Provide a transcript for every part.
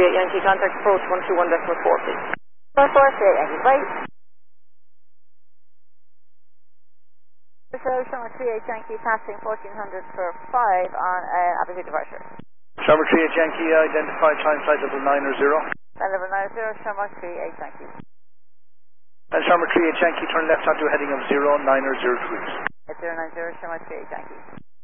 Yankee, contact approach 121.4, please. 448 Yankee, right. So, Sharma 38 Yankee, passing 1400 for 5 on an altitude departure. Sharma 38 Yankee, identify climb flight level 9 or 0. Flight level 9 or 0, Sharma 38 Yankee. And Sharma 38 Yankee, turn left onto a heading of 0, 9 or 0 degrees. At 090, Sharma 38 Yankee.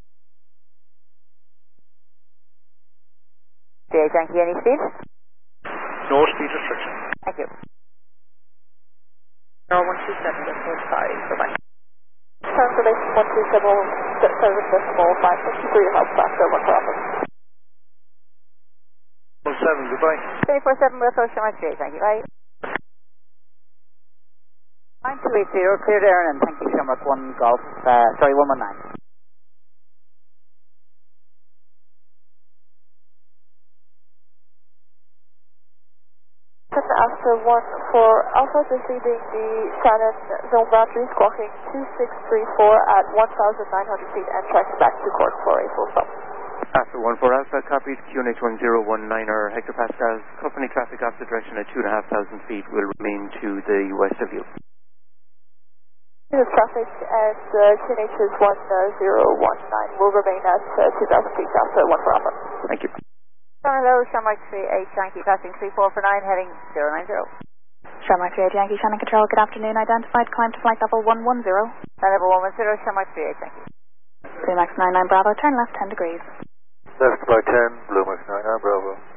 38 Yankee, any speed? No speed restriction. Thank you. 127.5, bye-bye. Confirmation 127.5. Thank you for your help, Factor 1 Bravo. 17, goodbye. 347 West Coast, Sharma 38 Yankee, right. 9280, cleared Aaron, and thank you, Shamrock 1 Golf, 119. After 1 for Alpha, receiving the Saturn zone boundary, squawking 2634 at 1,900 feet and tracking back to court for a full stop. After 1 for Alpha, copied, QNH 1019er, hectopascals, company traffic opposite direction at 2,500 feet will remain to the west of you. This traffic at QNH is 1019 will remain at 2,000 feet after 1 for Alpha. Thank you. Hello, Shamrock 38 Yankee, passing 34 for 9, heading 090. Shamrock 38 Yankee, Shannon Control, good afternoon. Identified, climb to flight level 110. Flight level 110, Shamrock 38 Yankee. Blue Max 99 Bravo, turn left 10 degrees. Left by 10, Blue Max 99 Bravo.